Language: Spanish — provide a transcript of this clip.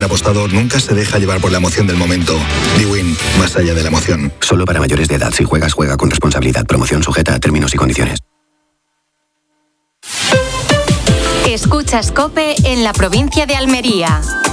apostador nunca se deja llevar por la emoción del momento. bwin, más allá de la emoción. Solo para mayores de edad. Si juegas, juega con responsabilidad. Promoción sujeta a términos y condiciones. Escuchas COPE en la provincia de Almería.